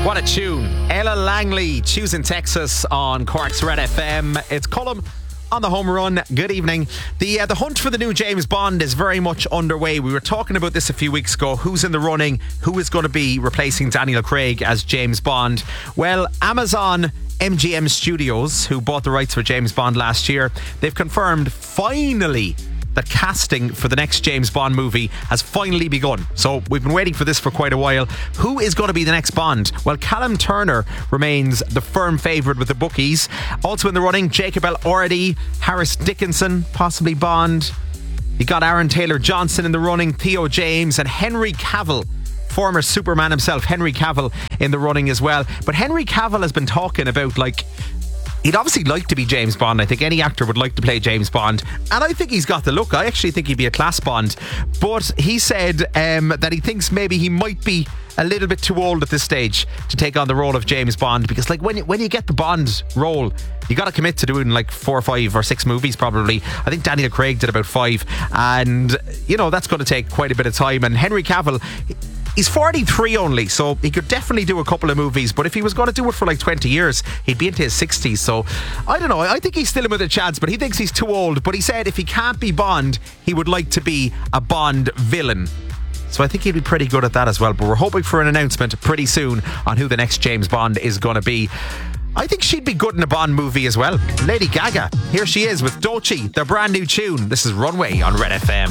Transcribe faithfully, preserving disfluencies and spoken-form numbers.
What a tune. Ella Langley, choosing Texas on Cork's Red F M. It's Cullum on the home run. Good evening. The uh, the hunt for the new James Bond is very much underway. We were talking about this a few weeks ago. Who's in the running? Who is going to be replacing Daniel Craig as James Bond? Well, Amazon M G M Studios, who bought the rights for James Bond last year, they've confirmed finally that casting for the next James Bond movie has finally begun. So we've been waiting for this for quite a while. Who is going to be the next Bond? Well, Callum Turner remains the firm favourite with the bookies. Also in the running, Jacob Elordi, Harris Dickinson, possibly Bond. You got Aaron Taylor-Johnson in the running, Theo James, and Henry Cavill, former Superman himself, Henry Cavill, in the running as well. But Henry Cavill has been talking about, like, he'd obviously like to be James Bond. I think any actor would like to play James Bond, and I think he's got the look. I actually think he'd be a class Bond. But he said um, that he thinks maybe he might be a little bit too old at this stage to take on the role of James Bond, because like when you, when you get the Bond role, you got to commit to doing like four or five or six movies probably. I think Daniel Craig did about five, and you know that's going to take quite a bit of time. And Henry Cavill, he's forty-three only, so he could definitely do a couple of movies, but if he was going to do it for like twenty years, he'd be into his sixties. So I don't know, I think he's still in with a chance, but he thinks he's too old. But he said if he can't be Bond, he would like to be a Bond villain. So I think he'd be pretty good at that as well. But we're hoping for an announcement pretty soon on who the next James Bond is going to be. I think she'd be good in a Bond movie as well. Lady Gaga, here she is with Doechii, their brand new tune. This is Runway on Red F M.